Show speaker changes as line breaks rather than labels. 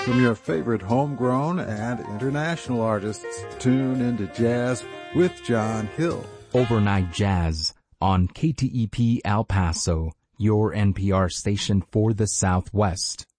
from your favorite homegrown and international artists. Tune into Jazz with John Hill.
Overnight Jazz on KTEP El Paso, your NPR station for the Southwest.